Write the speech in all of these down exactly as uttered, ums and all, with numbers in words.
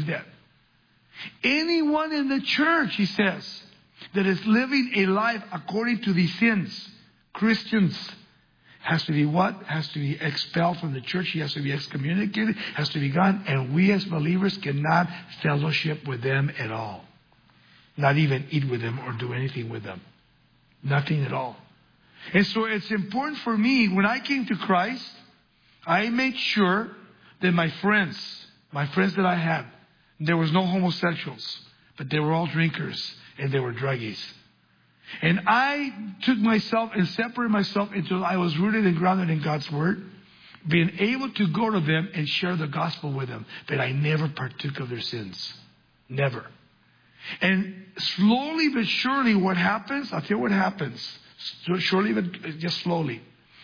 dead. Anyone in the church, he says, that is living a life according to these sins, Christians, has to be what? Has to be expelled from the church. He has to be excommunicated, has to be gone. And we as believers cannot fellowship with them at all. Not even eat with them or do anything with them. Nothing at all. And so it's important for me, when I came to Christ, I made sure that my friends, my friends that I had, there was no homosexuals, but they were all drinkers and they were druggies. And I took myself and separated myself until I was rooted and grounded in God's Word, being able to go to them and share the gospel with them. But I never partook of their sins. Never. And slowly but surely what happens, I'll tell you what happens. Surely but just slowly.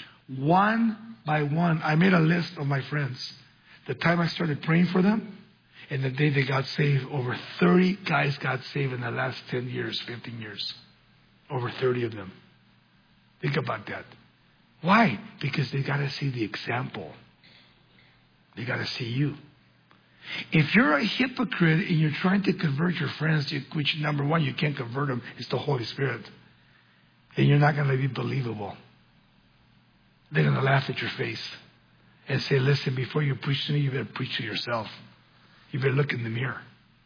One by one, I made a list of my friends. The time I started praying for them, and the day they got saved, over thirty guys got saved in the last ten years, fifteen years. Over thirty of them. Think about that. Why? Because they got to see the example. They got to see you. If you're a hypocrite and you're trying to convert your friends, which number one, you can't convert them, it's the Holy Spirit, then you're not going to be believable. They're going to laugh at your face and say, listen, before you preach to me, you better preach to yourself. You better look in the mirror.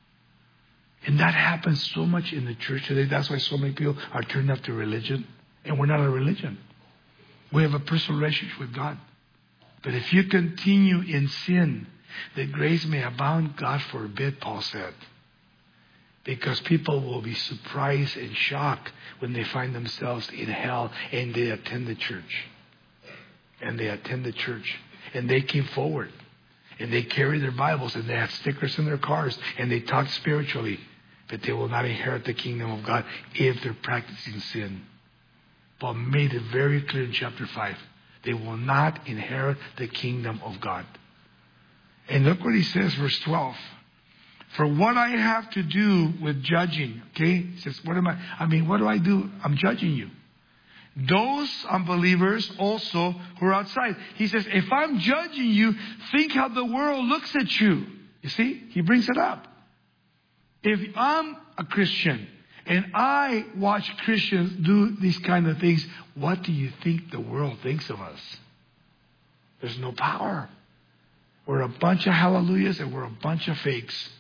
And that happens so much in the church today. That's why so many people are turned up to religion. And we're not a religion. We have a personal relationship with God. But if you continue in sin, that grace may abound, God forbid, Paul said. Because people will be surprised and shocked when they find themselves in hell and they attend the church. And they attend the church. And they came forward. And they carry their Bibles and they have stickers in their cars and they talk spiritually. But they will not inherit the kingdom of God if they're practicing sin. Paul made it very clear in chapter five. They will not inherit the kingdom of God. And look what he says, verse twelve. For what I have to do with judging, okay? He says, what am I? I mean, what do I do? I'm judging you. Those unbelievers also who are outside. He says, if I'm judging you, think how the world looks at you. You see? He brings it up. If I'm a Christian and I watch Christians do these kind of things, what do you think the world thinks of us? There's no power. We're a bunch of hallelujahs and we're a bunch of fakes.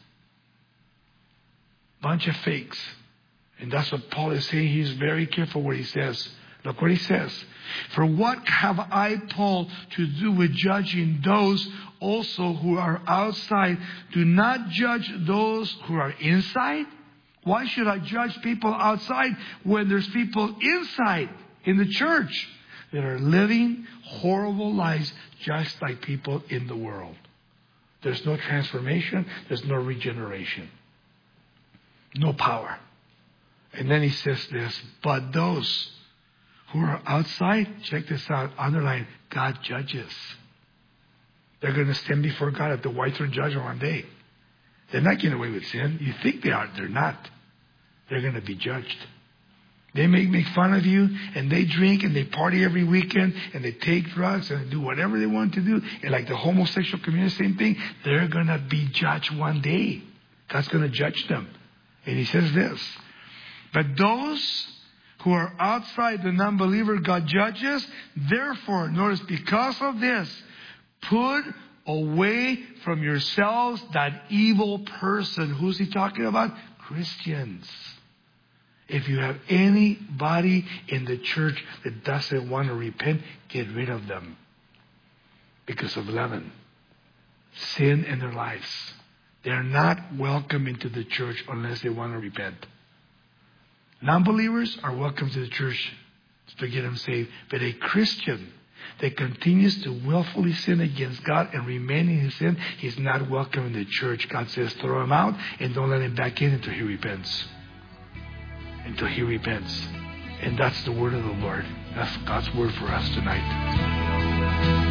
Bunch of fakes. And that's what Paul is saying. He's very careful what he says. Look what he says. For what have I, Paul, to do with judging those also who are outside? Do not judge those who are inside. Why should I judge people outside when there's people inside in the church that are living horrible lives just like people in the world? There's no transformation. There's no regeneration. No power. And then he says this, but those who are outside, check this out, underline, God judges. They're going to stand before God at the white throne judgment one day. They're not getting away with sin. You think they are, they're not. They're going to be judged. They may make fun of you, and they drink, and they party every weekend, and they take drugs, and they do whatever they want to do. And like the homosexual community, same thing. They're going to be judged one day. God's going to judge them. And he says this, but those who are outside the non-believer, God judges. Therefore, notice, because of this, put away from yourselves that evil person. Who's he talking about? Christians. If you have anybody in the church that doesn't want to repent, get rid of them. Because of leaven. Sin in their lives. They're not welcome into the church unless they want to repent. Non-believers are welcome to the church to get them saved. But a Christian that continues to willfully sin against God and remain in his sin, he's not welcome in the church. God says throw him out and don't let him back in until he repents. Until he repents. And that's the word of the Lord. That's God's word for us tonight.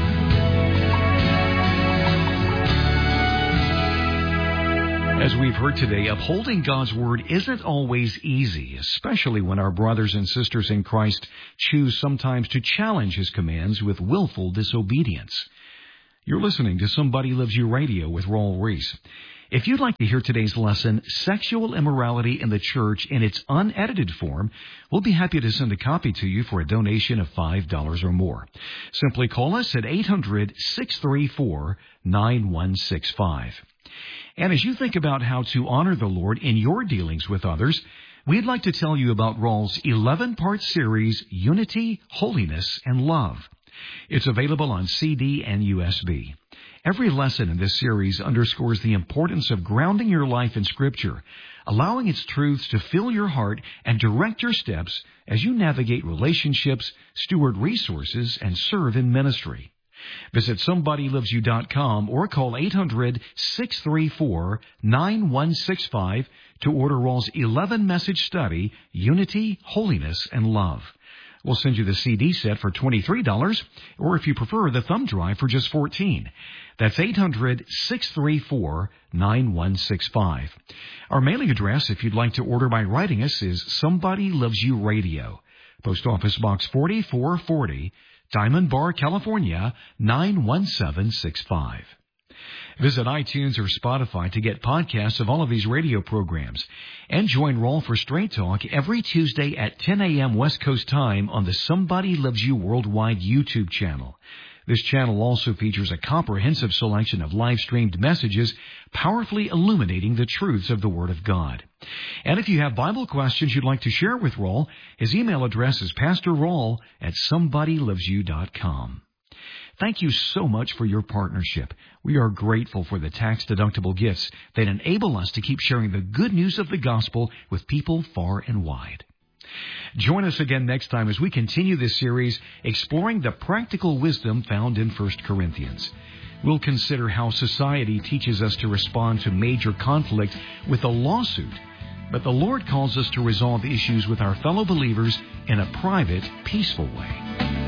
As we've heard today, upholding God's Word isn't always easy, especially when our brothers and sisters in Christ choose sometimes to challenge His commands with willful disobedience. You're listening to Somebody Loves You Radio with Raul Reese. If you'd like to hear today's lesson, Sexual Immorality in the Church, in its unedited form, we'll be happy to send a copy to you for a donation of five dollars or more. Simply call us at eight hundred, six three four, nine one six five. And as you think about how to honor the Lord in your dealings with others, we'd like to tell you about Raul's eleven-part series, Unity, Holiness, and Love. It's available on C D and U S B. Every lesson in this series underscores the importance of grounding your life in Scripture, allowing its truths to fill your heart and direct your steps as you navigate relationships, steward resources, and serve in ministry. Visit somebody loves you dot com or call eight hundred, six three four, nine one six five to order Raul's eleven-message study, Unity, Holiness, and Love. We'll send you the C D set for twenty-three dollars, or if you prefer, the thumb drive for just fourteen dollars. That's eight hundred, six three four, nine one six five. Our mailing address, if you'd like to order by writing us, is Somebody Loves You Radio, Post Office Box forty-four forty, Diamond Bar, California, nine one seven six five. Visit iTunes or Spotify to get podcasts of all of these radio programs. And join Raul for Straight Talk every Tuesday at ten a.m. West Coast time on the Somebody Loves You Worldwide YouTube channel. This channel also features a comprehensive selection of live-streamed messages powerfully illuminating the truths of the Word of God. And if you have Bible questions you'd like to share with Raul, his email address is pastor raul at somebody loves you dot com. Thank you so much for your partnership. We are grateful for the tax-deductible gifts that enable us to keep sharing the good news of the gospel with people far and wide. Join us again next time as we continue this series exploring the practical wisdom found in First Corinthians. We'll consider how society teaches us to respond to major conflict with a lawsuit, but the Lord calls us to resolve issues with our fellow believers in a private, peaceful way.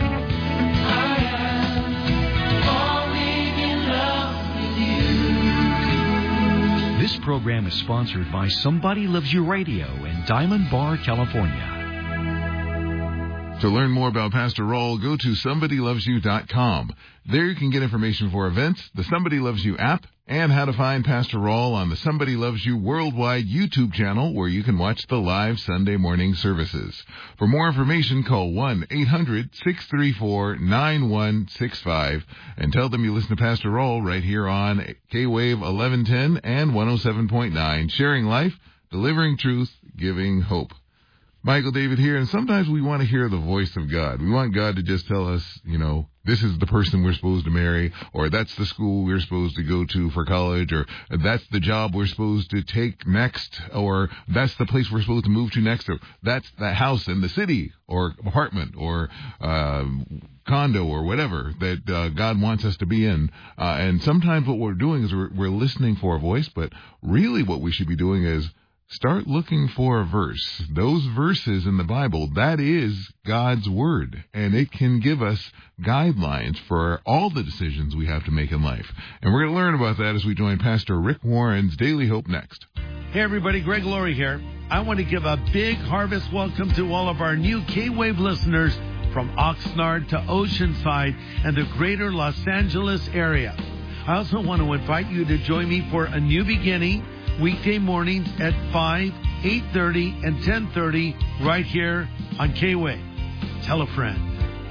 This program is sponsored by Somebody Loves You Radio in Diamond Bar, California. To learn more about Pastor Raul, go to somebody loves you dot com. There you can get information for events, the Somebody Loves You app, and how to find Pastor Raul on the Somebody Loves You Worldwide YouTube channel, where you can watch the live Sunday morning services. For more information, call one eight hundred, six three four, nine one six five and tell them you listen to Pastor Raul right here on K-Wave eleven ten and one oh seven point nine, sharing life, delivering truth, giving hope. Michael David here, and sometimes we want to hear the voice of God. We want God to just tell us, you know, this is the person we're supposed to marry, or that's the school we're supposed to go to for college, or that's the job we're supposed to take next, or that's the place we're supposed to move to next, or that's the house in the city, or apartment, or uh, condo, or whatever that uh, God wants us to be in. Uh, and sometimes what we're doing is we're, we're listening for a voice, but really what we should be doing is start looking for a verse. Those verses in the Bible, that is God's Word, and it can give us guidelines for all the decisions we have to make in life. And we're going to learn about that as we join Pastor Rick Warren's Daily Hope next. Hey everybody, Greg Laurie here. I want to give a big harvest welcome to all of our new K-Wave listeners from Oxnard to Oceanside and the greater Los Angeles area. I also want to invite you to join me for A New Beginning, weekday mornings at five, eight thirty, and ten thirty right here on K-Wave. Tell a friend.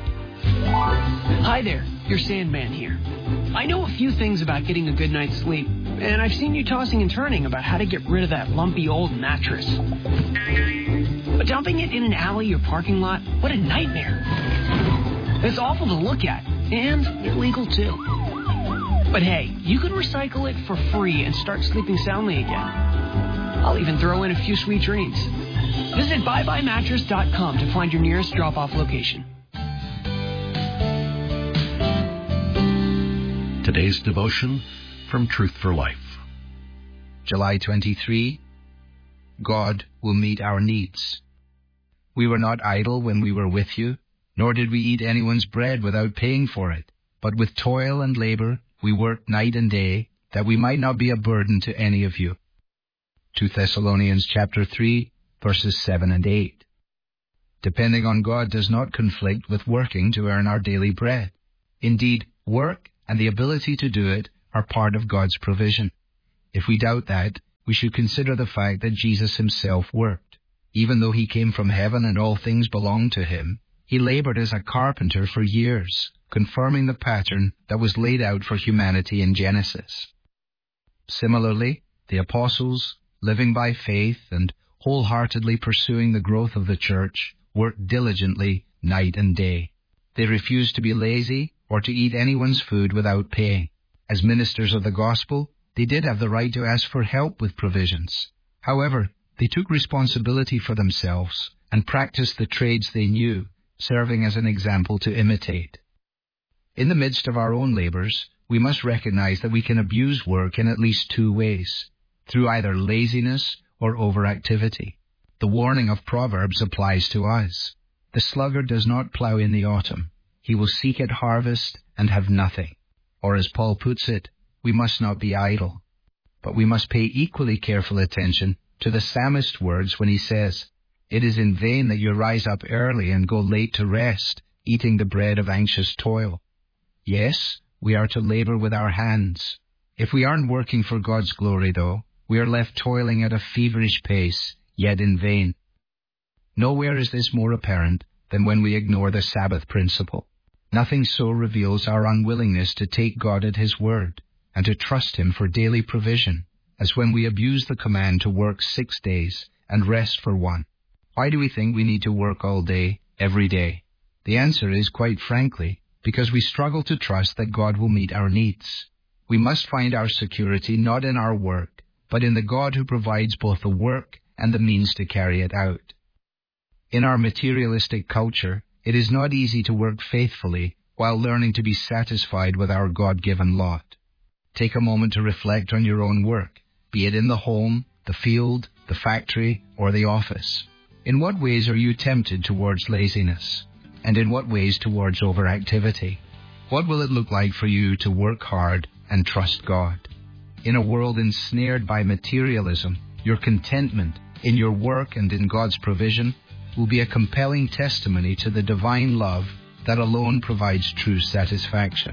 Hi there, your Sandman here. I know a few things about getting a good night's sleep, and I've seen you tossing and turning about how to get rid of that lumpy old mattress. But dumping it in an alley or parking lot, what a nightmare. It's awful to look at, and illegal too. But hey, you can recycle it for free and start sleeping soundly again. I'll even throw in a few sweet dreams. Visit bye bye mattress dot com to find your nearest drop-off location. Today's devotion from Truth for Life. July twenty-third. God will meet our needs. We were not idle when we were with you, nor did we eat anyone's bread without paying for it. But with toil and labor we worked night and day, that we might not be a burden to any of you. Second Thessalonians chapter three, verses seven and eight. Depending on God does not conflict with working to earn our daily bread. Indeed, work and the ability to do it are part of God's provision. If we doubt that, we should consider the fact that Jesus himself worked. Even though he came from heaven and all things belonged to him, he labored as a carpenter for years, confirming the pattern that was laid out for humanity in Genesis. Similarly, the apostles, living by faith and wholeheartedly pursuing the growth of the church, worked diligently night and day. They refused to be lazy or to eat anyone's food without paying. As ministers of the gospel, they did have the right to ask for help with provisions. However, they took responsibility for themselves and practiced the trades they knew, serving as an example to imitate. In the midst of our own labors, we must recognize that we can abuse work in at least two ways, through either laziness or overactivity. The warning of Proverbs applies to us. The sluggard does not plow in the autumn. He will seek at harvest and have nothing. Or as Paul puts it, we must not be idle. But we must pay equally careful attention to the psalmist's words when he says, "It is in vain that you rise up early and go late to rest, eating the bread of anxious toil." Yes, we are to labor with our hands. If we aren't working for God's glory, though, we are left toiling at a feverish pace, yet in vain. Nowhere is this more apparent than when we ignore the Sabbath principle. Nothing so reveals our unwillingness to take God at his word and to trust him for daily provision as when we abuse the command to work six days and rest for one. Why do we think we need to work all day, every day? The answer is, quite frankly, because we struggle to trust that God will meet our needs. We must find our security not in our work, but in the God who provides both the work and the means to carry it out. In our materialistic culture, it is not easy to work faithfully while learning to be satisfied with our God-given lot. Take a moment to reflect on your own work, be it in the home, the field, the factory, or the office. In what ways are you tempted towards laziness? And in what ways towards overactivity? What will it look like for you to work hard and trust God? In a world ensnared by materialism, your contentment in your work and in God's provision will be a compelling testimony to the divine love that alone provides true satisfaction.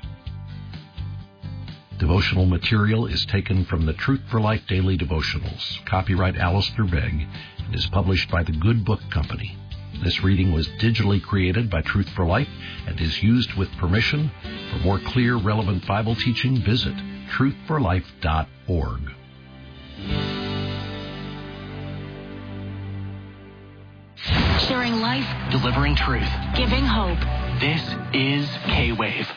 Devotional material is taken from the Truth for Life Daily Devotionals, copyright Alistair Begg, and is published by the Good Book Company. This reading was digitally created by Truth for Life and is used with permission. For more clear, relevant Bible teaching, visit truth for life dot org. Sharing life, Delivering truth. giving hope. This is K-Wave.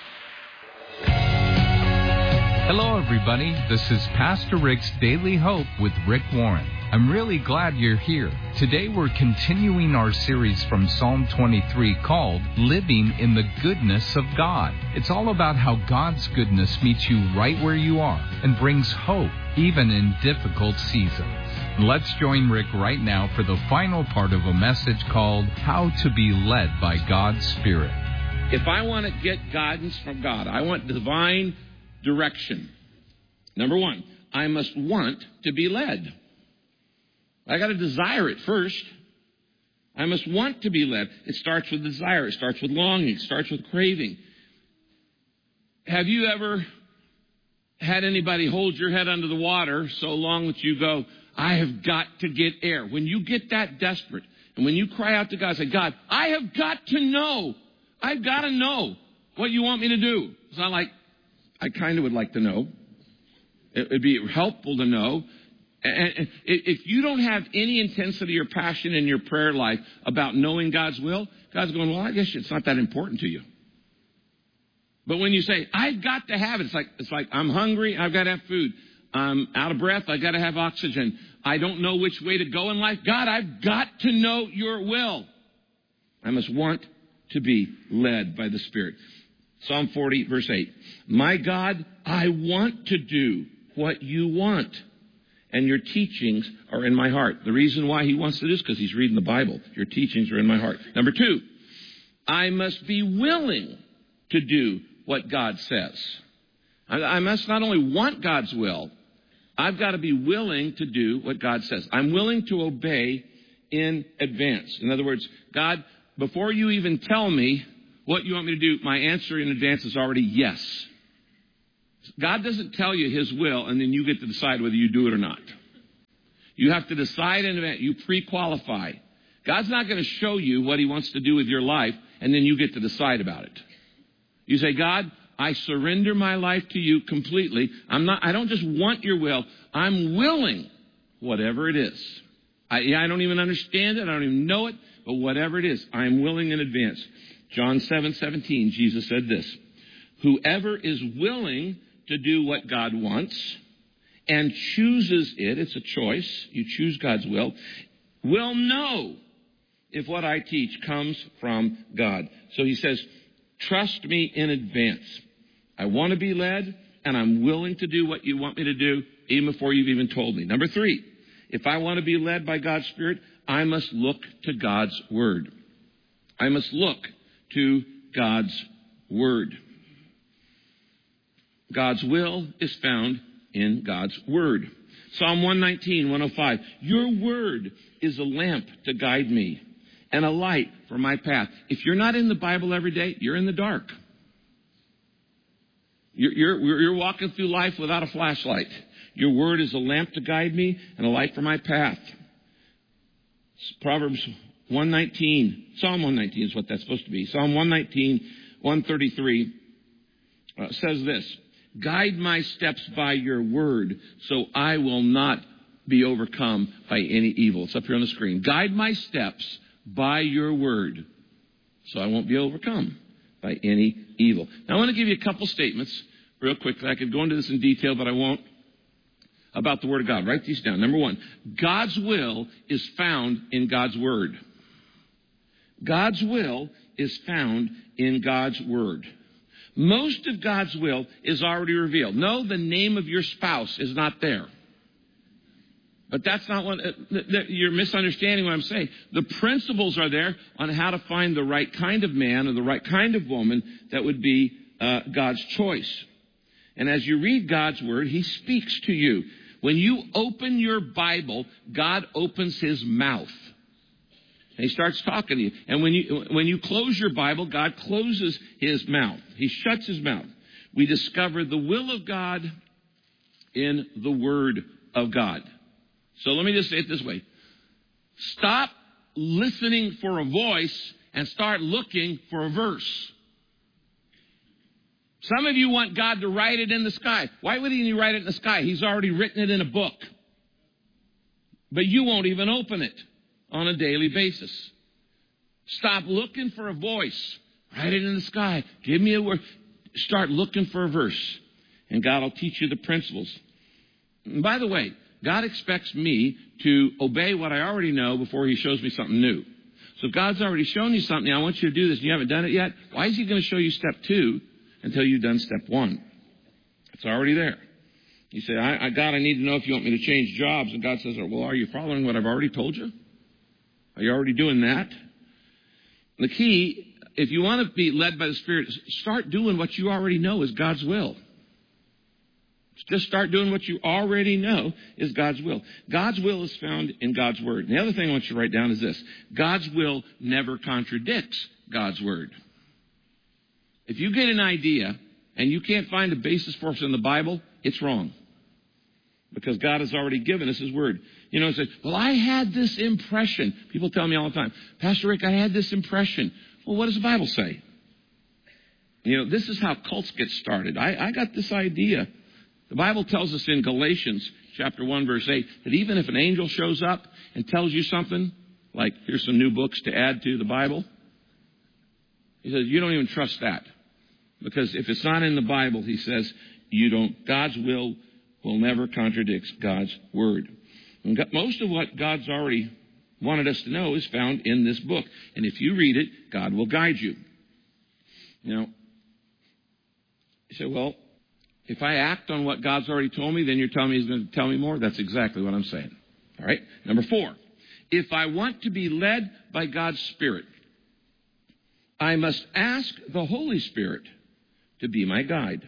Hello, everybody. This is Pastor Rick's Daily Hope with Rick Warren. I'm really glad you're here. Today we're continuing our series from Psalm twenty-three called Living in the Goodness of God. It's all about how God's goodness meets you right where you are and brings hope even in difficult seasons. Let's join Rick right now for the final part of a message called How to Be Led by God's Spirit. If I want to get guidance from God, I want divine direction. Number one, I must want to be led. I got to desire it first. I must want to be led. It starts with desire. It starts with longing. It starts with craving. Have you ever had anybody hold your head under the water so long that you go, I have got to get air? When you get that desperate and when you cry out to God, say, God, I have got to know. I've got to know what you want me to do. It's not like, I kind of would like to know. It would be helpful to know. And if you don't have any intensity or passion in your prayer life about knowing God's will, God's going, well, I guess it's not that important to you. But when you say, I've got to have it, it's like, it's like I'm hungry, I've got to have food. I'm out of breath, I've got to have oxygen. I don't know which way to go in life. God, I've got to know your will. I must want to be led by the Spirit. Psalm forty, verse eight. My God, I want to do what you want, and your teachings are in my heart. The reason why he wants to do this is because he's reading the Bible. Your teachings are in my heart. Number two, I must be willing to do what God says. I, I must not only want God's will, I've got to be willing to do what God says. I'm willing to obey in advance. In other words, God, before you even tell me what you want me to do, my answer in advance is already yes. God doesn't tell you his will and then you get to decide whether you do it or not. You have to decide in advance. You pre-qualify. God's not going to show you what he wants to do with your life and then you get to decide about it. You say, God, I surrender my life to you completely. I'm not, I don't just want your will. I'm willing, whatever it is. I, I don't even understand it. I don't even know it. But whatever it is, I'm willing in advance. John seven seventeen, Jesus said this. Whoever is willing to do what God wants and chooses it, it's a choice, you choose God's will, will know if what I teach comes from God. So he says, trust me in advance. I want to be led, and I'm willing to do what you want me to do, even before you've even told me. Number three, if I want to be led by God's Spirit, I must look to God's Word. I must look to God's Word. God's will is found in God's Word. Psalm one nineteen, one oh five. Your Word is a lamp to guide me and a light for my path. If you're not in the Bible every day, you're in the dark. You're, you're, you're walking through life without a flashlight. Your Word is a lamp to guide me and a light for my path. Proverbs one nineteen, Psalm one nineteen is what that's supposed to be. Psalm one nineteen, one thirty-three uh, says this. Guide my steps by your word, so I will not be overcome by any evil. It's up here on the screen. Guide my steps by your word, so I won't be overcome by any evil. Now, I want to give you a couple statements real quickly. I could go into this in detail, but I won't. About the Word of God. Write these down. Number one, God's will is found in God's Word. God's will is found in God's Word. Most of God's will is already revealed. No, the name of your spouse is not there. But that's not what, you're misunderstanding what I'm saying. The principles are there on how to find the right kind of man or the right kind of woman that would be uh, God's choice. And as you read God's Word, He speaks to you. When you open your Bible, God opens His mouth. And He starts talking to you. And when you, when you close your Bible, God closes His mouth. He shuts His mouth. We discover the will of God in the Word of God. So let me just say it this way. Stop listening for a voice and start looking for a verse. Some of you want God to write it in the sky. Why would He write it in the sky? He's already written it in a book. But you won't even open it on a daily basis. Stop looking for a voice. Write it in the sky. Give me a word. Start looking for a verse. And God will teach you the principles. And by the way, God expects me to obey what I already know before He shows me something new. So if God's already shown you something, I want you to do this, and you haven't done it yet, why is He going to show you step two until you've done step one? It's already there. You say, I, I, God, I need to know if you want me to change jobs. And God says, well, are you following what I've already told you? Are you already doing that? The key, if you want to be led by the Spirit, start doing what you already know is God's will. Just start doing what you already know is God's will. God's will is found in God's Word. And the other thing I want you to write down is this. God's will never contradicts God's Word. If you get an idea and you can't find a basis for it in the Bible, it's wrong. Because God has already given us His Word. You know, it says, well, I had this impression. People tell me all the time, Pastor Rick, I had this impression. Well, what does the Bible say? You know, this is how cults get started. I, I got this idea. The Bible tells us in Galatians chapter one, verse eight, that even if an angel shows up and tells you something, like here's some new books to add to the Bible, he says, you don't even trust that. Because if it's not in the Bible, he says, you don't, God's will will never contradict God's Word. And God, most of what God's already wanted us to know is found in this book. And if you read it, God will guide you. Now, you say, well, if I act on what God's already told me, then you're telling me He's going to tell me more? That's exactly what I'm saying. All right? Number four, if I want to be led by God's Spirit, I must ask the Holy Spirit to be my guide.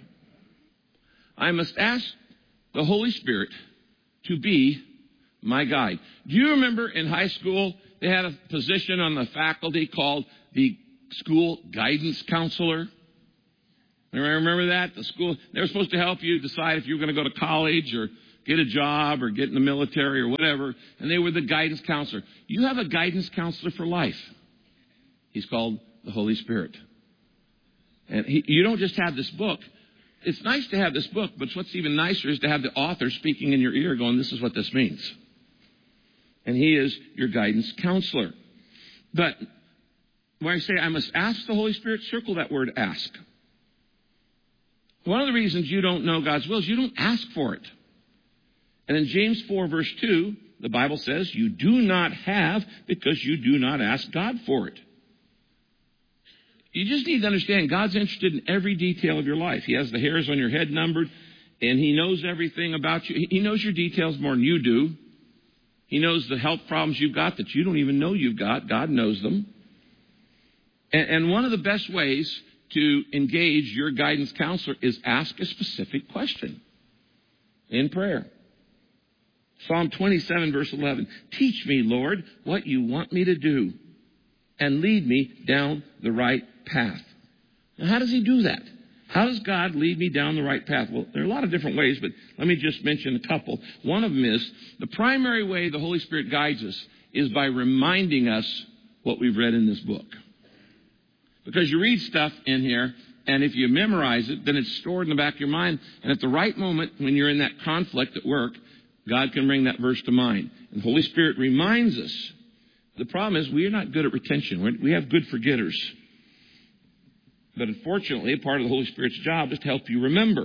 I must ask the Holy Spirit to be my guide. Do you remember in high school, they had a position on the faculty called the school guidance counselor? Remember that? The school, they were supposed to help you decide if you were going to go to college or get a job or get in the military or whatever. And they were the guidance counselor. You have a guidance counselor for life. He's called the Holy Spirit. And he, you don't just have this book. It's nice to have this book, but what's even nicer is to have the author speaking in your ear going, this is what this means. And he is your guidance counselor. But when I say I must ask the Holy Spirit, circle that word ask. One of the reasons you don't know God's will is you don't ask for it. And in James four, verse two, the Bible says, you do not have because you do not ask God for it. You just need to understand God's interested in every detail of your life. He has the hairs on your head numbered, and he knows everything about you. He knows your details more than you do. He knows the health problems you've got that you don't even know you've got. God knows them. And, and one of the best ways to engage your guidance counselor is ask a specific question in prayer. Psalm twenty-seven, verse eleven. Teach me, Lord, what you want me to do, and lead me down the right path. Now, how does he do that? How does God lead me down the right path? Well, there are a lot of different ways, but let me just mention a couple. One of them is the primary way the Holy Spirit guides us is by reminding us what we've read in this book. Because you read stuff in here, and if you memorize it, then it's stored in the back of your mind. And at the right moment, when you're in that conflict at work, God can bring that verse to mind. And the Holy Spirit reminds us. The problem is we are not good at retention. We have good forgetters. But unfortunately, part of the Holy Spirit's job is to help you remember.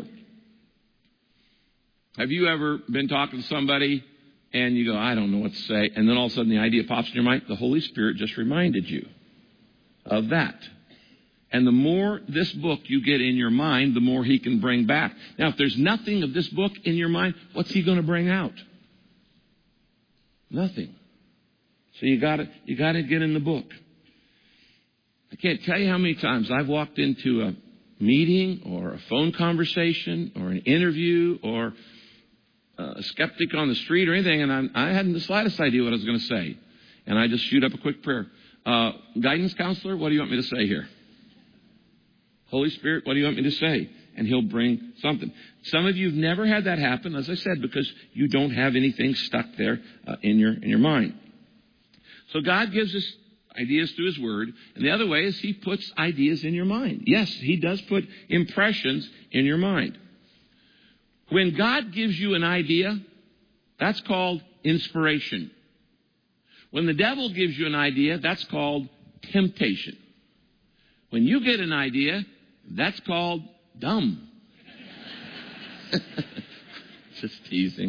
Have you ever been talking to somebody and you go, I don't know what to say, and then all of a sudden the idea pops in your mind? The Holy Spirit just reminded you of that. And the more this book you get in your mind, the more he can bring back. Now, if there's nothing of this book in your mind, what's he going to bring out? Nothing. So you got to you got to get in the book. I can't tell you how many times I've walked into a meeting or a phone conversation or an interview or a skeptic on the street or anything, and I'm, I hadn't the slightest idea what I was going to say. And I just shoot up a quick prayer. Uh, guidance counselor, what do you want me to say here? Holy Spirit, what do you want me to say? And he'll bring something. Some of you have never had that happen, as I said, because you don't have anything stuck there uh, in your in your mind. So God gives us ideas through his word. And the other way is he puts ideas in your mind. Yes, he does put impressions in your mind. When God gives you an idea, that's called inspiration. When the devil gives you an idea, that's called temptation. When you get an idea, that's called dumb. Just teasing.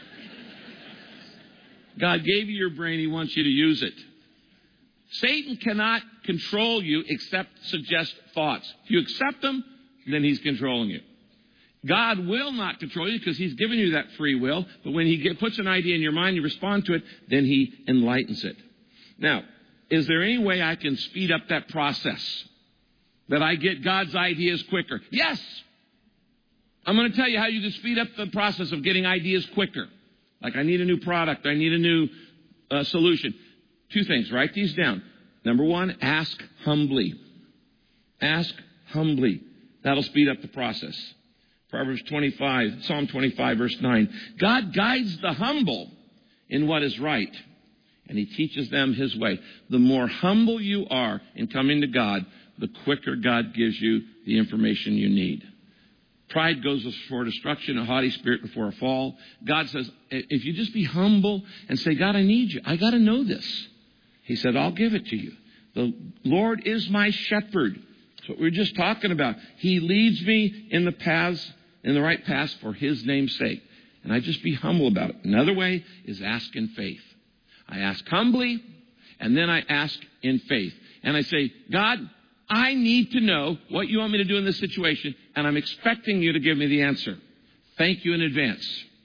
God gave you your brain. He wants you to use it. Satan cannot control you except suggest thoughts. If you accept them, then he's controlling you. God will not control you because he's given you that free will. But when he get, puts an idea in your mind, you respond to it, then he enlightens it. Now, is there any way I can speed up that process? That I get God's ideas quicker? Yes! I'm going to tell you how you can speed up the process of getting ideas quicker. Like I need a new product. I need a new uh, solution. Two things. Write these down. Number one, ask humbly. Ask humbly. That'll speed up the process. Proverbs twenty-five, Psalm twenty-five, verse nine. God guides the humble in what is right, and he teaches them his way. The more humble you are in coming to God, the quicker God gives you the information you need. Pride goes before destruction, a haughty spirit before a fall. God says, if you just be humble and say, God, I need you. I got to know this. He said, I'll give it to you. The Lord is my shepherd. That's what we were just talking about. He leads me in the paths, in the right paths for his name's sake. And I just be humble about it. Another way is ask in faith. I ask humbly, and then I ask in faith. And I say, God, I need to know what you want me to do in this situation, and I'm expecting you to give me the answer. Thank you in advance.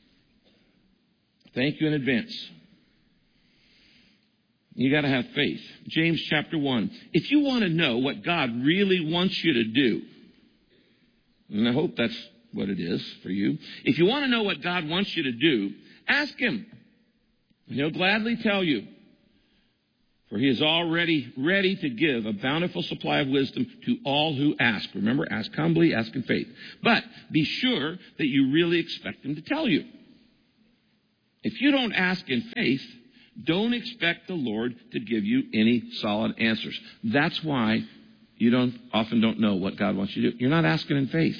Thank you in advance. You got to have faith. James chapter one. If you want to know what God really wants you to do, and I hope that's what it is for you. If you want to know what God wants you to do, ask him. And he'll gladly tell you. For he is already ready to give a bountiful supply of wisdom to all who ask. Remember, ask humbly, ask in faith. But be sure that you really expect him to tell you. If you don't ask in faith, don't expect the Lord to give you any solid answers. That's why you don't often don't know what God wants you to do. You're not asking in faith.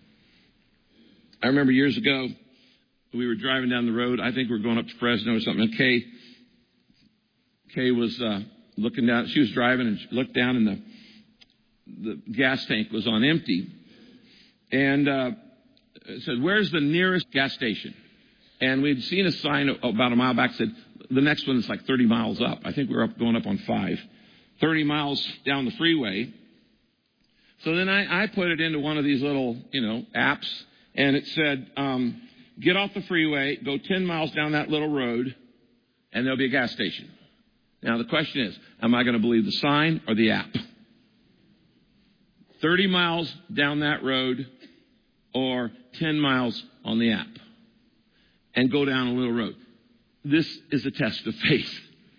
I remember years ago, we were driving down the road. I think we were going up to Fresno or something. And Kay, Kay was uh, looking down. She was driving and she looked down, and the the gas tank was on empty. And uh, said, "Where's the nearest gas station?" And we'd seen a sign about a mile back that said, the next one is like thirty miles up. I think we were up going up on five. thirty miles down the freeway. So then I, I put it into one of these little, you know, apps, and it said, um, get off the freeway, go ten miles down that little road, and there'll be a gas station. Now the question is, am I going to believe the sign or the app? thirty miles down that road or ten miles on the app, and go down a little road. This is a test of faith.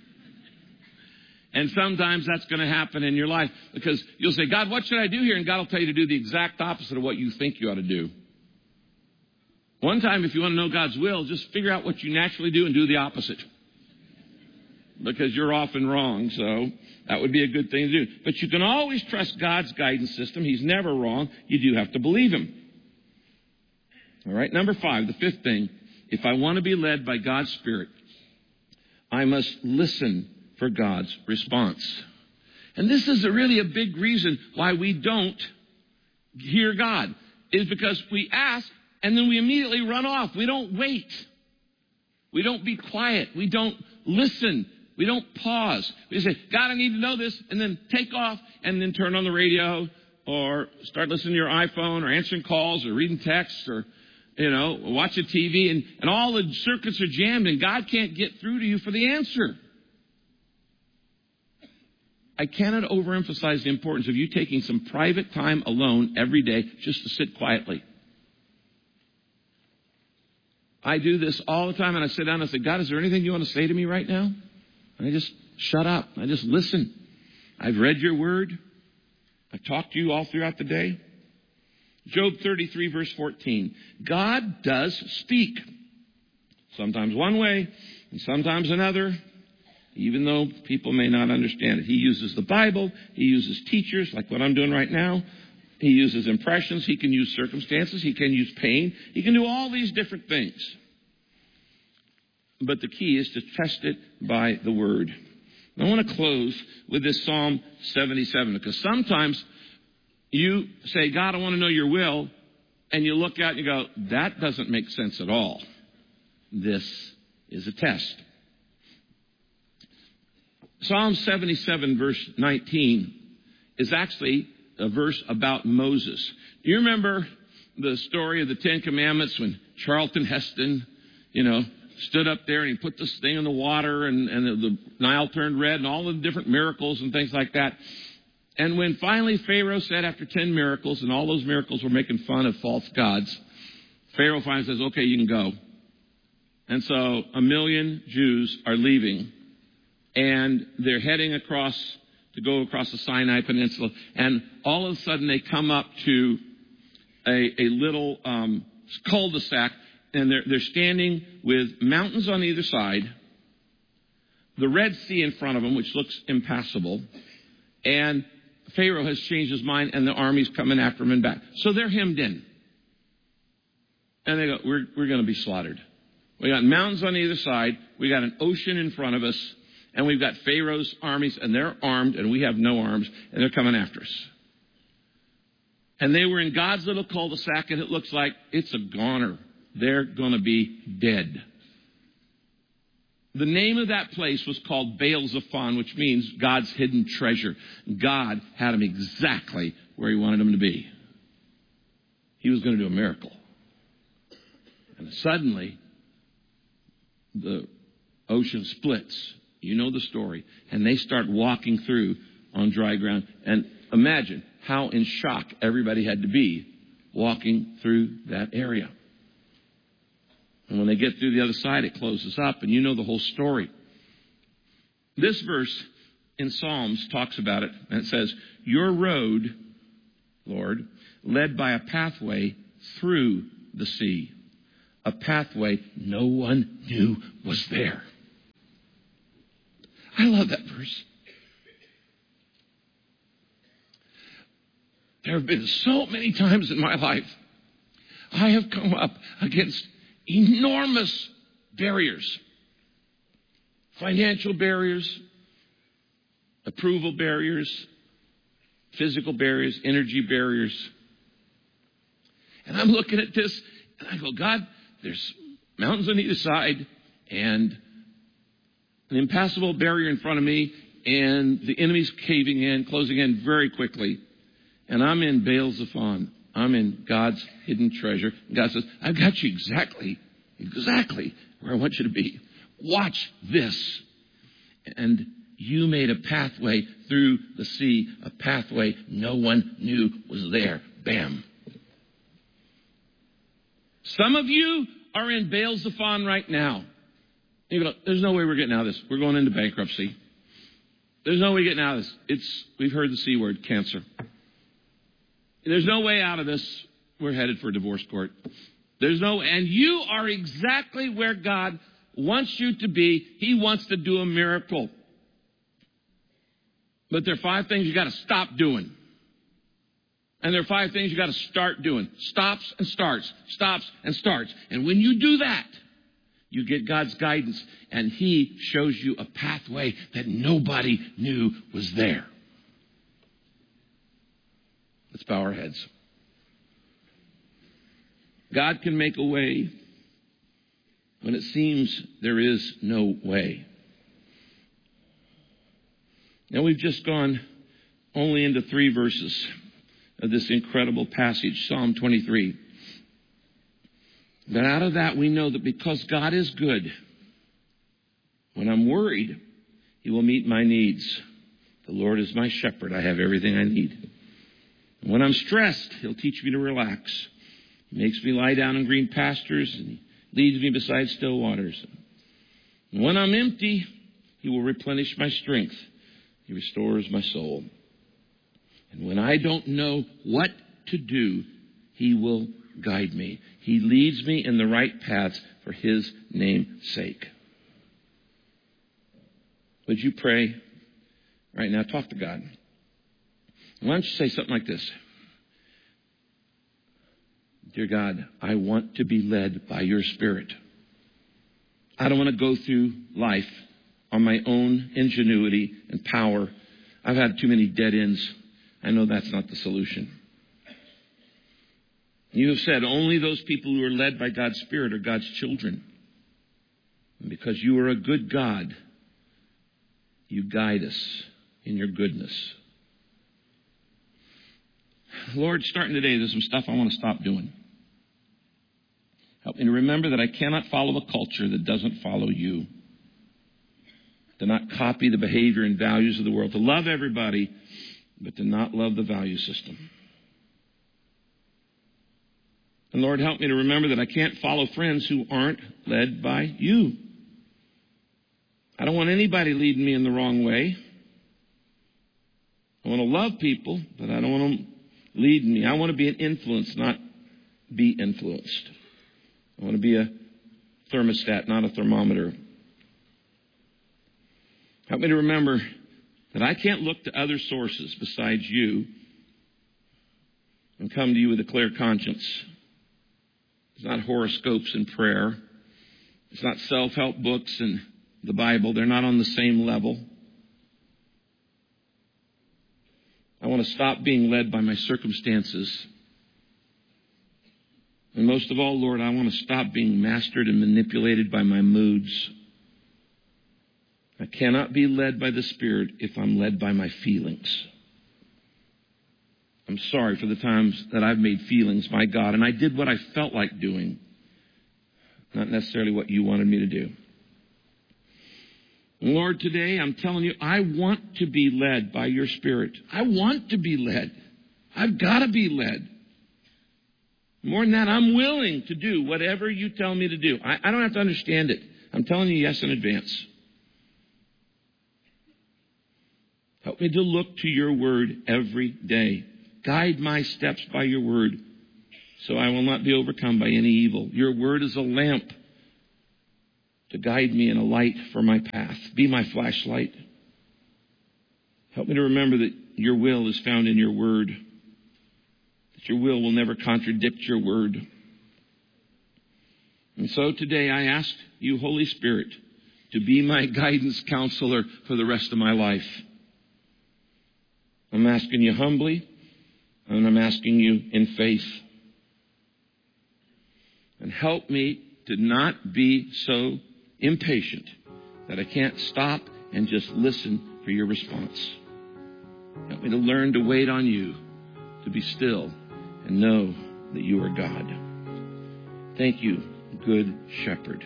And sometimes that's going to happen in your life because you'll say, God, what should I do here? And God will tell you to do the exact opposite of what you think you ought to do. One time, if you want to know God's will, just figure out what you naturally do and do the opposite. Because you're often wrong, so that would be a good thing to do. But you can always trust God's guidance system. He's never wrong. You do have to believe him. All right, number five, the fifth thing. If I want to be led by God's Spirit, I must listen for God's response. And this is a really a big reason why we don't hear God, is because we ask and then we immediately run off. We don't wait. We don't be quiet. We don't listen. We don't pause. We say, God, I need to know this, and then take off and then turn on the radio or start listening to your iPhone or answering calls or reading texts or You know, watch a T V, and, and all the circuits are jammed, and God can't get through to you for the answer. I cannot overemphasize the importance of you taking some private time alone every day just to sit quietly. I do this all the time, and I sit down and I say, God, is there anything you want to say to me right now? And I just shut up. I just listen. I've read your word. I've talked to you all throughout the day. Job thirty-three, verse fourteen. God does speak. Sometimes one way and sometimes another, even though people may not understand it. He uses the Bible. He uses teachers, like what I'm doing right now. He uses impressions. He can use circumstances. He can use pain. He can do all these different things. But the key is to test it by the Word. I want to close with this Psalm seventy-seven, because sometimes you say, God, I want to know your will, and you look out and you go, that doesn't make sense at all. This is a test. Psalm seventy-seven, verse nineteen, is actually a verse about Moses. Do you remember the story of the Ten Commandments when Charlton Heston, you know, stood up there and he put this thing in the water and, and the, the Nile turned red and all the different miracles and things like that? And when finally Pharaoh said after ten miracles, and all those miracles were making fun of false gods, Pharaoh finally says, okay, you can go. And so a million Jews are leaving, and they're heading across to go across the Sinai Peninsula. And all of a sudden they come up to a, a little um, cul-de-sac, and they're, they're standing with mountains on either side, the Red Sea in front of them, which looks impassable, and Pharaoh has changed his mind, and the army's coming after him and back. So they're hemmed in. And they go, we're, we're going to be slaughtered. We got mountains on either side. We got an ocean in front of us. And we've got Pharaoh's armies, and they're armed, and we have no arms, and they're coming after us. And they were in God's little cul-de-sac, and it looks like it's a goner. They're going to be dead. The name of that place was called Baal Zephon, which means God's hidden treasure. God had him exactly where he wanted him to be. He was going to do a miracle. And suddenly, the ocean splits. You know the story. And they start walking through on dry ground. And imagine how in shock everybody had to be walking through that area. And when they get through the other side, it closes up. And you know the whole story. This verse in Psalms talks about it, and it says, your road, Lord, led by a pathway through the sea, a pathway no one knew was there. I love that verse. There have been so many times in my life I have come up against enormous barriers. Financial barriers, approval barriers, physical barriers, energy barriers. And I'm looking at this and I go, God, there's mountains on either side and an impassable barrier in front of me, and the enemy's caving in, closing in very quickly. And I'm in Baal Zephon. I'm in God's hidden treasure. And God says, I've got you exactly, exactly where I want you to be. Watch this. And you made a pathway through the sea, a pathway no one knew was there. Bam. Some of you are in Baal Zephon right now. You go, there's no way we're getting out of this. We're going into bankruptcy. There's no way getting out of this. It's, we've heard the C word, cancer. There's no way out of this. We're headed for a divorce court. There's no, and you are exactly where God wants you to be. He wants to do a miracle. But there are five things you got to stop doing. And there are five things you got to start doing. Stops and starts. Stops and starts. And when you do that, you get God's guidance, and He shows you a pathway that nobody knew was there. Let's bow our heads. God can make a way when it seems there is no way. Now, we've just gone only into three verses of this incredible passage, Psalm twenty-three. But out of that, we know that because God is good, when I'm worried, He will meet my needs. The Lord is my shepherd. I have everything I need. And when I'm stressed, He'll teach me to relax. He makes me lie down in green pastures, and He leads me beside still waters. And when I'm empty, He will replenish my strength. He restores my soul. And when I don't know what to do, He will guide me. He leads me in the right paths for His name's sake. Would you pray right now? Talk to God. Why don't you say something like this? Dear God, I want to be led by your Spirit. I don't want to go through life on my own ingenuity and power. I've had too many dead ends. I know that's not the solution. You have said only those people who are led by God's Spirit are God's children. And because you are a good God, you guide us in your goodness. Lord, starting today, there's some stuff I want to stop doing. Help me to remember that I cannot follow a culture that doesn't follow you. To not copy the behavior and values of the world. To love everybody, but to not love the value system. And Lord, help me to remember that I can't follow friends who aren't led by you. I don't want anybody leading me in the wrong way. I want to love people, but I don't want them leading me. I want to be an influence, not be influenced. I want to be a thermostat, not a thermometer. Help me to remember that I can't look to other sources besides you and come to you with a clear conscience. It's not horoscopes and prayer. It's not self-help books and the Bible. They're not on the same level. I want to stop being led by my circumstances. And most of all, Lord, I want to stop being mastered and manipulated by my moods. I cannot be led by the Spirit if I'm led by my feelings. I'm sorry for the times that I've made feelings my God, and I did what I felt like doing, not necessarily what you wanted me to do. And Lord, today I'm telling you, I want to be led by your Spirit. I want to be led. I've got to be led. More than that, I'm willing to do whatever you tell me to do. I, I don't have to understand it. I'm telling you yes in advance. Help me to look to your word every day. Guide my steps by your word, so I will not be overcome by any evil. Your word is a lamp to guide me and a light for my path. Be my flashlight. Help me to remember that your will is found in your word, that your will will never contradict your word. And so today I ask you, Holy Spirit, to be my guidance counselor for the rest of my life. I'm asking you humbly, and I'm asking you in faith. And help me to not be so impatient that I can't stop and just listen for your response. Help me to learn to wait on you, to be still and know that you are God. Thank you, Good Shepherd.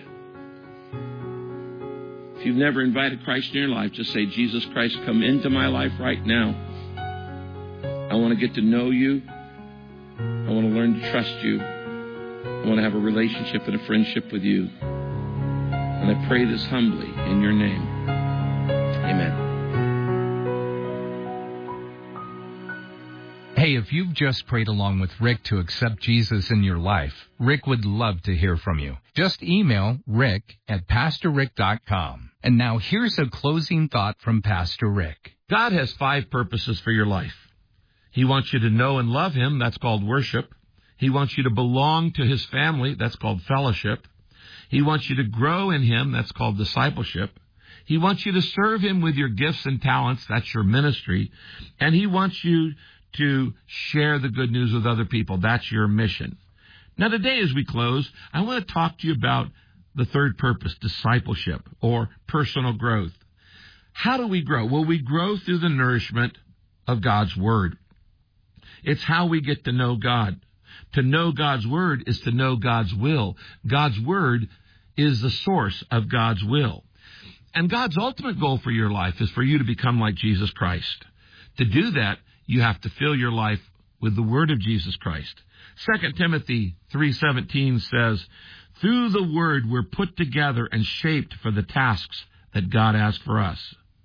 If you've never invited Christ in your life, just say, Jesus Christ, come into my life right now. I want to get to know you. I want to learn to trust you. I want to have a relationship and a friendship with you. And I pray this humbly in your name. Amen. Hey, if you've just prayed along with Rick to accept Jesus in your life, Rick would love to hear from you. Just email rick at pastor rick dot com. And now here's a closing thought from Pastor Rick. God has five purposes for your life. He wants you to know and love him. That's called worship. He wants you to belong to his family. That's called fellowship. He wants you to grow in him. That's called discipleship. He wants you to serve him with your gifts and talents. That's your ministry. And he wants you to share the good news with other people. That's your mission. Now, today as we close, I want to talk to you about the third purpose, discipleship or personal growth. How do we grow? Well, we grow through the nourishment of God's Word. It's how we get to know God. To know God's Word is to know God's will. God's Word is the source of God's will. And God's ultimate goal for your life is for you to become like Jesus Christ. To do that, you have to fill your life with the Word of Jesus Christ. Second Timothy three seventeen says, through the Word we're put together and shaped for the tasks that God has for us.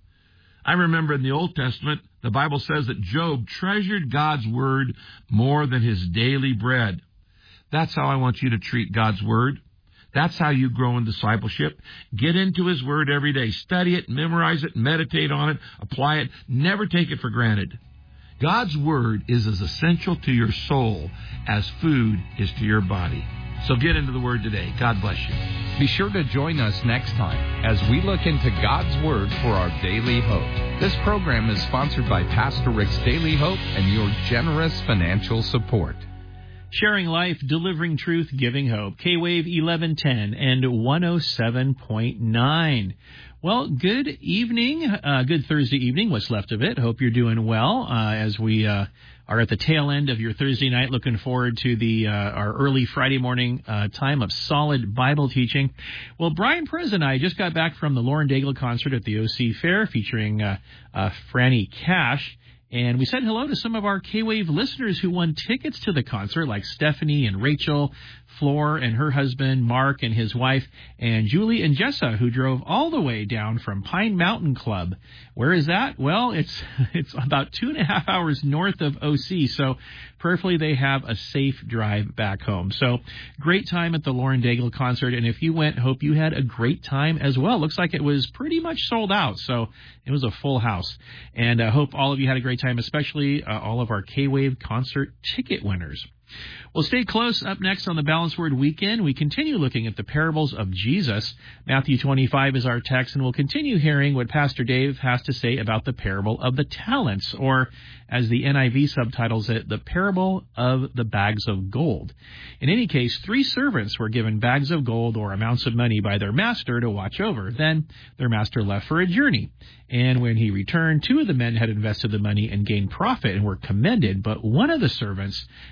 I remember in the Old Testament, the Bible says that Job treasured God's Word more than his daily bread. That's how I want you to treat God's Word. That's how you grow in discipleship. Get into his Word every day. Study it, memorize it, meditate on it, apply it. Never take it for granted. God's Word is as essential to your soul as food is to your body. So get into the Word today. God bless you. Be sure to join us next time as we look into God's Word for our daily hope. This program is sponsored by Pastor Rick's Daily Hope and your generous financial support. Sharing life, delivering truth, giving hope. K-Wave eleven ten and one oh seven point nine. Well, good evening. Uh, good Thursday evening, what's left of it. Hope you're doing well uh, as we uh, are at the tail end of your Thursday night. Looking forward to the uh, our early Friday morning uh, time of solid Bible teaching. Well, Brian Perez and I just got back from the Lauren Daigle concert at the O C Fair featuring uh, uh, Franny Cash. And we said hello to some of our K-Wave listeners who won tickets to the concert, like Stephanie and Rachel, Floor and her husband, Mark and his wife, and Julie and Jessa, who drove all the way down from Pine Mountain Club. Where is that? Well, it's it's about two and a half hours north of O C, so prayerfully they have a safe drive back home. So great time at the Lauren Daigle concert, and if you went, hope you had a great time as well. Looks like it was pretty much sold out, so it was a full house. And I uh, hope all of you had a great time, especially uh, all of our K-Wave concert ticket winners. Well, stay close. Up next on the Balanced Word Weekend, we continue looking at the parables of Jesus. Matthew twenty-five is our text, and we'll continue hearing what Pastor Dave has to say about the parable of the talents, or as the N I V subtitles it, the parable of the bags of gold. In any case, three servants were given bags of gold or amounts of money by their master to watch over. Then their master left for a journey. And when he returned, two of the men had invested the money and gained profit and were commended, but one of the servants buried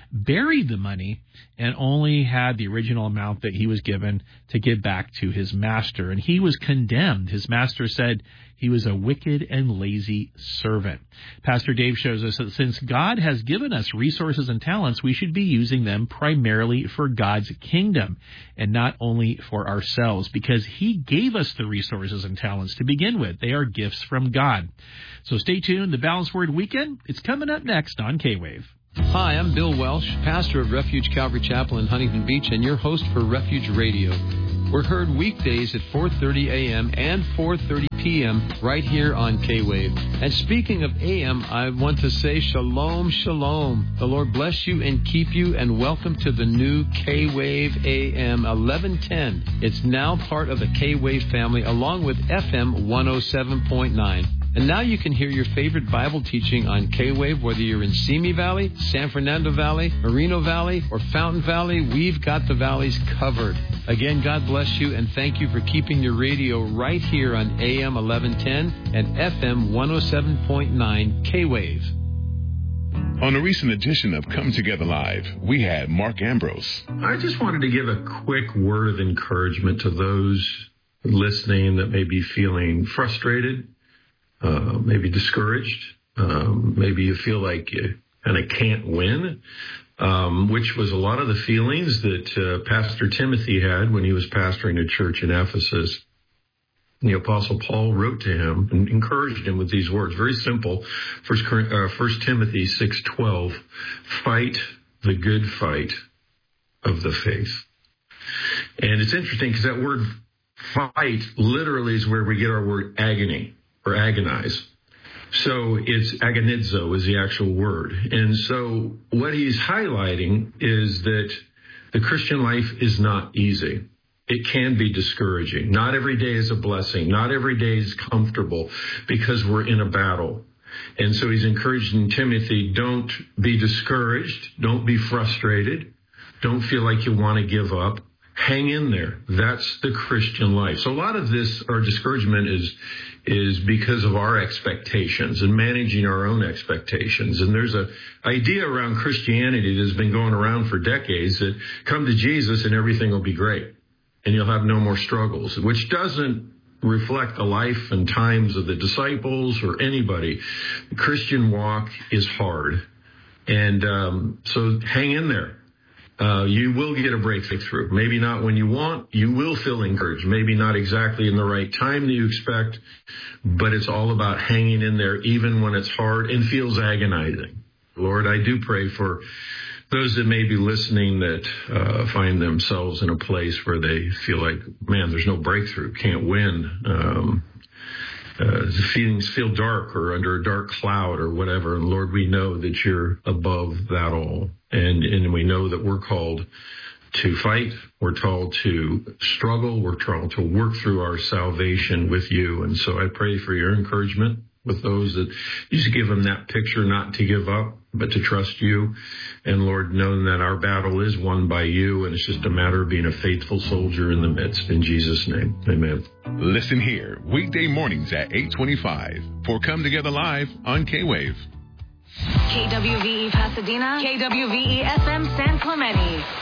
buried the money and only had the original amount that he was given to give back to his master. And he was condemned. His master said he was a wicked and lazy servant. Pastor Dave shows us that since God has given us resources and talents, we should be using them primarily for God's kingdom and not only for ourselves, because he gave us the resources and talents to begin with. They are gifts from God. So stay tuned. The Balanced Word Weekend, it's coming up next on K-Wave. Hi, I'm Bill Welsh, pastor of Refuge Calvary Chapel in Huntington Beach and your host for Refuge Radio. We're heard weekdays at four thirty a.m. and four thirty p.m. right here on K-Wave. And speaking of A M, I want to say shalom, shalom. The Lord bless you and keep you, and welcome to the new K-Wave A M eleven ten. It's now part of the K-Wave family along with F M one oh seven point nine. And now you can hear your favorite Bible teaching on K-Wave, whether you're in Simi Valley, San Fernando Valley, Moreno Valley, or Fountain Valley. We've got the valleys covered. Again, God bless you, and thank you for keeping your radio right here on A M eleven ten and F M one oh seven point nine K-Wave. On a recent edition of Come Together Live, we had Mark Ambrose. I just wanted to give a quick word of encouragement to those listening that may be feeling frustrated, Uh, maybe discouraged, um, maybe you feel like you kind of can't win, um, which was a lot of the feelings that uh, Pastor Timothy had when he was pastoring a church in Ephesus. The Apostle Paul wrote to him and encouraged him with these words, very simple. First, uh, First Timothy six twelve, fight the good fight of the faith. And it's interesting because that word fight literally is where we get our word agony, or agonize. So it's agonizo is the actual word. And so what he's highlighting is that the Christian life is not easy. It can be discouraging. Not every day is a blessing. Not every day is comfortable because we're in a battle. And so he's encouraging Timothy, don't be discouraged. Don't be frustrated. Don't feel like you want to give up. Hang in there. That's the Christian life. So a lot of this, our discouragement is is because of our expectations and managing our own expectations. And there's a idea around Christianity that's been going around for decades that come to Jesus and everything will be great and you'll have no more struggles, which doesn't reflect the life and times of the disciples or anybody. The Christian walk is hard. And um, so hang in there. Uh, you will get a breakthrough. Maybe not when you want. You will feel encouraged. Maybe not exactly in the right time that you expect, but it's all about hanging in there even when it's hard and feels agonizing. Lord, I do pray for those that may be listening that uh, find themselves in a place where they feel like, man, there's no breakthrough, can't win. Um, Uh, the feelings feel dark or under a dark cloud or whatever. And Lord, we know that you're above that all. And, and we know that we're called to fight. We're called to struggle. We're called to work through our salvation with you. And so I pray for your encouragement with those that you just give them that picture, not to give up, but to trust you. And Lord, knowing that our battle is won by you, and it's just a matter of being a faithful soldier in the midst. In Jesus' name, amen. Listen here, weekday mornings at eight twenty-five for Come Together Live on K-Wave. K W V E Pasadena, K W V E F M San Clemente.